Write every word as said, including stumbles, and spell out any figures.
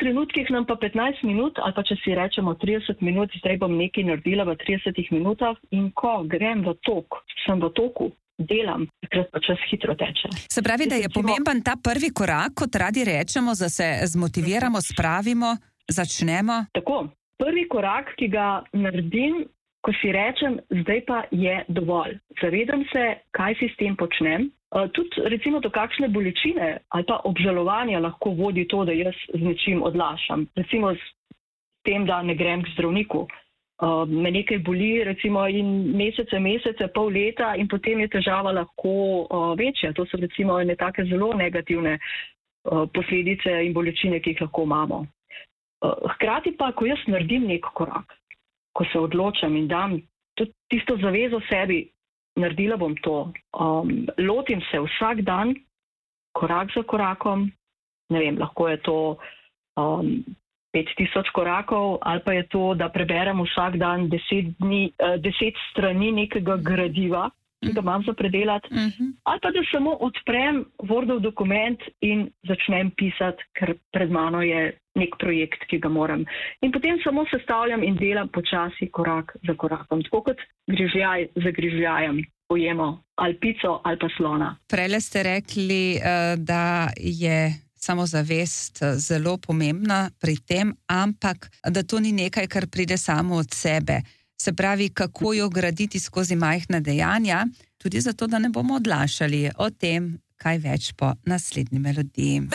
trenutkih nam pa petnajst minut, ali pa če si rečemo trideset minut, zdaj bom nekaj naredila v tridesetih minutah in ko grem v tok, sem v toku, delam, takrat pa čas hitro teče. Se pravi, da je pomemben ta prvi korak, kot radi rečemo, da se zmotiviramo, spravimo, začnemo? Tako, prvi korak, ki ga naredim, ko si rečem, zdaj pa je dovolj. Zavedam se, kaj si s tem počnem. Uh, tudi recimo do kakšne bolečine ali pa obžalovanja lahko vodi to, da jaz z nečim odlašam. Recimo s tem, da ne grem k zdravniku. Uh, me nekaj boli recimo in mesece, mesece, pol leta in potem je težava lahko uh, večja. To so recimo ene take zelo negativne uh, posledice in bolečine, ki jih lahko imamo. Uh, hkrati pa, ko jaz naredim nek korak, ko se odločam in dam tudi tisto zavezo sebi, naredila bom to. Um, lotim se vsak dan, korak za korakom, ne vem, lahko je to um, pet tisoč korakov, ali pa je to, da preberem vsak dan deset, dni, uh, deset strani nekega gradiva, ki ga imam za predelati, uh-huh. ali pa da samo odprem Wordov dokument in začnem pisati, ker pred mano je nek projekt, ki ga moram. In potem samo sestavljam in delam počasi korak za korakom. Tako kot grižljaj za grižljajem pojemo ali pico ali pa slona. Prele ste rekli, da je samozavest zelo pomembna pri tem, ampak da to ni nekaj, kar pride samo od sebe. Se pravi, kako jo graditi skozi majhna dejanja, tudi zato, da ne bomo odlašali. O tem, kaj več po naslednji melodiji.